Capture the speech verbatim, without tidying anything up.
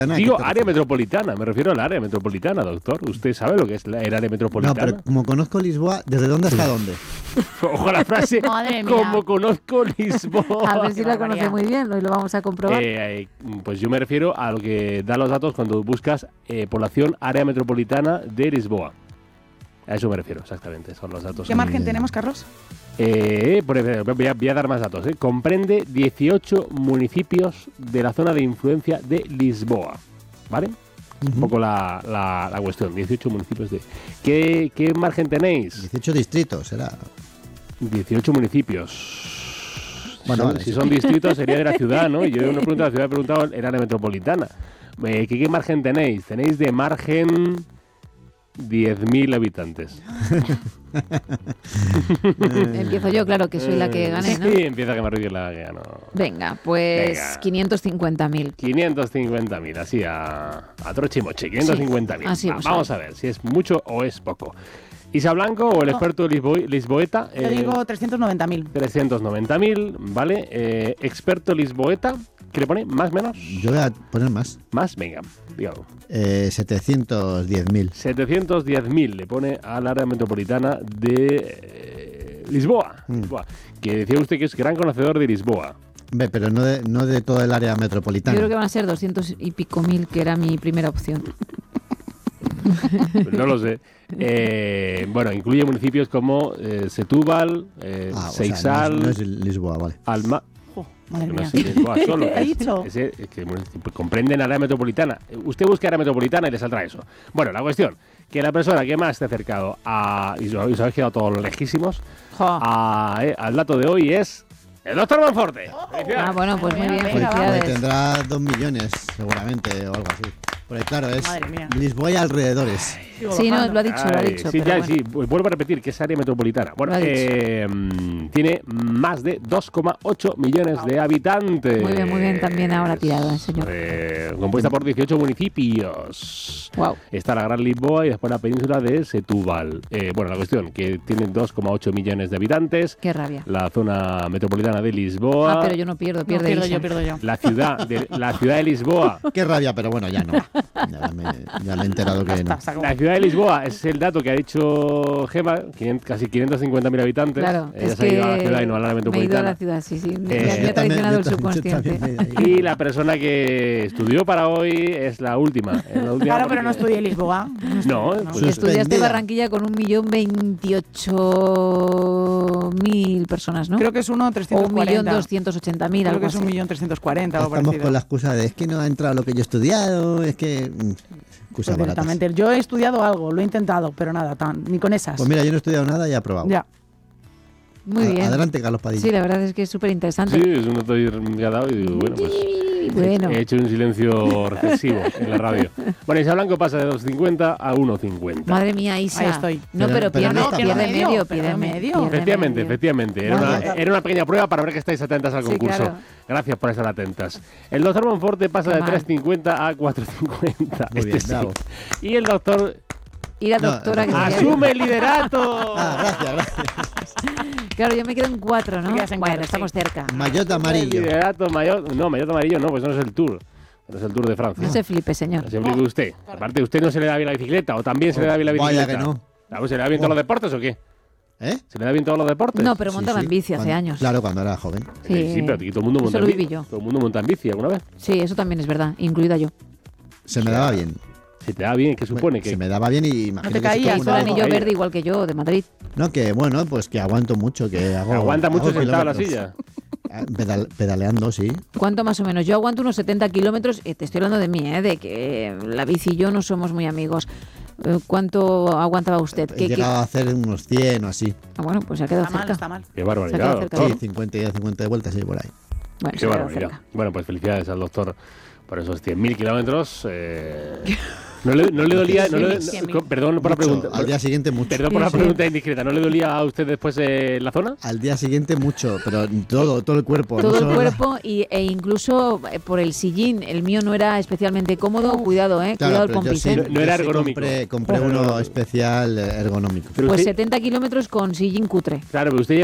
Digo área metropolitana, me refiero al área metropolitana, doctor. ¿Usted sabe lo que es la, el área metropolitana? No, pero como conozco Lisboa, ¿desde dónde hasta dónde? Ojo la frase, Madre mía. como conozco Lisboa. A ver si la conoce muy bien, hoy lo vamos a comprobar. Eh, eh, pues yo me refiero a lo que da los datos cuando buscas eh, población área metropolitana de Lisboa. A eso me refiero, exactamente, son los datos. ¿Qué margen tenemos, Carlos? Eh, por ejemplo, voy, a, voy a dar más datos. ¿eh? Comprende dieciocho municipios de la zona de influencia de Lisboa. ¿Vale? Uh-huh. Un poco la, la, la cuestión. dieciocho municipios de... ¿Qué, qué margen tenéis? dieciocho distritos, será. dieciocho municipios. Bueno, si, vale, si sí. son distritos sería de la ciudad, ¿no? Y yo no pregunto de la ciudad, he preguntado el área metropolitana. Eh, ¿qué, ¿Qué margen tenéis? Tenéis de margen... diez mil habitantes. Empiezo yo, claro, que soy la que gané, ¿no? Sí, empieza que me ríe la que ganó. Venga, pues Venga. quinientos cincuenta mil. quinientos cincuenta mil, así a, a trochimoche, quinientos cincuenta mil. Sí, Va, vamos vamos a a ver si es mucho o es poco. Isa Blanco o el No. experto lisbo lisboeta. Yo digo trescientos noventa mil. trescientos noventa mil, ¿vale? Eh, experto lisboeta, ¿qué le pone? ¿Más, menos? Yo voy a poner más. Más, venga, dígalo. Eh, setecientos diez mil. setecientos diez mil le pone al área metropolitana de eh, Lisboa, Mm. Lisboa. Que decía usted que es gran conocedor de Lisboa. Ve, pero no de, no de todo el área Yo metropolitana. creo que van a ser doscientos y pico mil, que era mi primera opción. No lo sé. Eh, bueno, incluye municipios como eh, Setúbal, eh, Ah, o sea, Seixal, no es, no es Lisboa, vale. Alma... Oh, madre No mía. sé, Lisboa solo. ¿Qué ha es- dicho? es- es que bueno, comprenden área metropolitana. Usted busca área metropolitana y le saldrá eso. Bueno, la cuestión, que la persona que más esté acercado a... Y os habéis quedado todos lejísimos, Jo. a, eh, al dato de hoy es... ¡El doctor Monforte! ¡Felicidades! Ah, bueno, pues muy bien, Venga, Pues, vamos. pues felicidades. tendrá dos millones, seguramente, o algo así. Porque claro, es Madre mía. Lisboa y alrededores. Sigo Sí, no, bajando. lo ha dicho, lo ha Ay, dicho. sí, pero ya, bueno. sí, vu- vuelvo a repetir que es área metropolitana. Bueno, Lo ha dicho. eh, mm, tiene más de dos coma ocho millones de habitantes. Muy bien, muy bien, también ahora tirado, señor. Eh, compuesta por dieciocho municipios. Wow. Está la Gran Lisboa y después la península de Setúbal. Eh, bueno, la cuestión, que tiene dos coma ocho millones de habitantes. Qué rabia. La zona metropolitana de Lisboa. Ah, pero yo no pierdo, No, pierde pierdo Isa. yo, pierdo yo. La ciudad de, la ciudad de Lisboa. Qué rabia, pero bueno, ya no. Ya me, ya me he enterado que no. Está, se acabó. La ciudad de Lisboa es el dato que ha dicho Gema, quinientos casi quinientos cincuenta mil habitantes. Claro, Ella es se ha que ido a la ciudad y no a la área me he ido a metropolitana. la ciudad, sí, sí. Eh, me, yo ha- me también- ha traicionado el yo también- yo subconsciente. también me he ido ahí. Y la persona que estudió para hoy es la última. es la última Claro, pero no porque- estudié en Lisboa. No, pues- Y estudiaste Suspendida. Barranquilla con un millón veintiocho mil personas, ¿no? Creo que es uno o trescientos un millón cuarenta. doscientos ochenta mil, Creo algo que es un así. millón trescientos cuarenta o Estamos parecido. con la excusa de es que no ha entrado lo que yo he estudiado, es que... mm, Excusas Pues baratas. directamente. Yo he estudiado algo, lo he intentado, pero nada, tan, ni con esas. Pues mira, yo no he estudiado nada y he aprobado. Ya. Muy A- bien. Adelante, Carlos Padilla. Sí, la verdad es que es súper interesante. Sí, es un dato que ha dado y digo, bueno, pues Bueno, he hecho un silencio reflexivo en la radio. Bueno, Isa Blanco pasa de dos cincuenta a uno cincuenta. madre mía, Isa. Ahí estoy. No, Pero- pero, pero pierde, no está pierde mal. medio, Medio, pierde pero medio. medio. pierde Efectivamente, medio. efectivamente. Era Vale. una, era una pequeña prueba para ver que estáis atentas al Sí, concurso. claro. Gracias por estar atentas. El doctor Monforte pasa Qué de mal. tres cincuenta a cuatro cincuenta. Muy bien, bravo. Y el doctor Y la No, doctora que se queda- asume el liderato. Ah, gracias, gracias. Claro, yo me quedo en cuatro, ¿no? Te quedas en Bueno, cuatro, estamos sí. cerca. Maillot amarillo. Liderato mayor. No, maillot amarillo no, pues no es el Tour. No es el Tour de Francia. No se flipe, señor. No se explique usted. Aparte, ¿usted no se le da bien la bicicleta? ¿O también se le da bien la Vaya bicicleta? que no. Ah, pues, ¿se le da bien todos los deportes o qué? ¿Eh? ¿Se le da bien todos los deportes? No, pero Sí, montaba sí, en bici hace cuando- años. Claro, cuando era joven. Sí, sí, pero aquí todo el mundo Eso monta lo en viví bici. yo. Todo el mundo monta en bici alguna vez. Sí, eso también es verdad, incluida yo. Se me daba bien. Si te da bien, ¿qué supone? Se que me daba bien y imagino te que si caías, tengo Hizo una- el anillo Ahí. verde igual que yo, de Madrid. No, que bueno, pues que aguanto mucho, que hago... aguanta mucho hago sentado en la kilómetros. silla. Ah, pedal- pedaleando, sí. ¿Cuánto más o menos? Yo aguanto unos setenta kilómetros, eh, te estoy hablando de mí, ¿eh? De que la bici y yo no somos muy amigos. Eh, ¿Cuánto aguantaba usted? He ¿Qué- qué- llegado a hacer unos cien o así. Ah, bueno, pues se ha quedado Está mal, cerca. está mal. Qué Se ha barbaridad, quedado cerca. doctor. Sí, cincuenta y cincuenta de vueltas, sí, por ahí. Bueno, Qué se ha quedado barbaridad. cerca. Bueno, pues felicidades al doctor por esos cien mil kilómetros. Eh, no, le, no le dolía... No le- cien mil. no- perdón por la Mucho. pregunta. Al día siguiente mucho. Perdón por la Sí, sí. pregunta indiscreta. ¿No le dolía a usted después eh, la zona? Al día siguiente mucho, pero todo, todo el cuerpo. no Todo el solo la- cuerpo y, e incluso eh, por el sillín. El mío no era especialmente cómodo. Cuidado, ¿eh? Claro, Cuidado el pero yo pompis, sí- ¿eh? No- no era yo sí ergonómico. Compré, compré No era uno ergonómico. especial eh, ergonómico. Pero Pues usted- setenta kilómetros con sillín cutre. Claro, pero usted